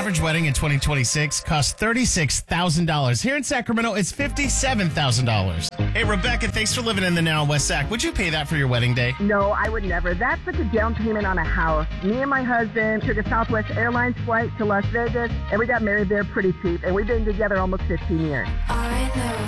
average wedding in 2026 cost $36,000. Here in Sacramento, it's $57,000. Hey, Rebecca, thanks for living in the now West Sac. Would you pay that for your wedding day? No, I would never. That's such a down payment on a house. Me and my husband took a Southwest Airlines flight to Las Vegas, and we got married there pretty cheap, and we've been together almost 15 years. I know.